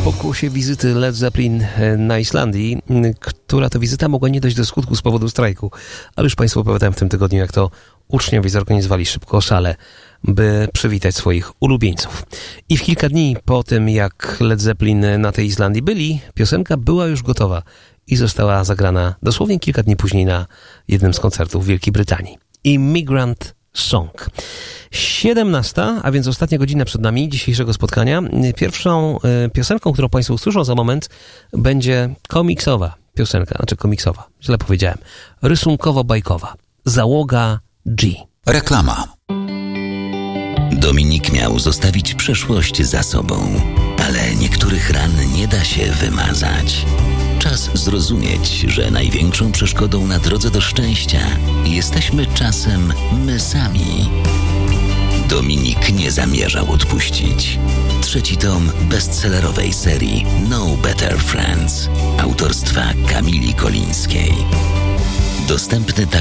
pokłosie wizyty Led Zeppelin na Islandii, która to wizyta mogła nie dojść do skutku z powodu strajku. Ale już Państwu opowiadałem w tym tygodniu, jak to uczniowie zorganizowali szybko szale, by przywitać swoich ulubieńców. I w kilka dni po tym, jak Led Zeppelin na tej Islandii byli, piosenka była już gotowa i została zagrana dosłownie kilka dni później na jednym z koncertów w Wielkiej Brytanii. Immigrant Song. 17, a więc ostatnia godzina przed nami dzisiejszego spotkania. Pierwszą piosenką, którą Państwo usłyszą za moment, będzie komiksowa piosenka, komiksowa, źle powiedziałem, rysunkowo-bajkowa. Załoga G. Reklama. Dominik miał zostawić przeszłość za sobą, ale niektórych ran nie da się wymazać. Czas zrozumieć, że największą przeszkodą na drodze do szczęścia jesteśmy czasem my sami. Dominik nie zamierzał odpuścić. 3. tom bestsellerowej serii No Better Friends autorstwa Kamili Kolińskiej. Dostępny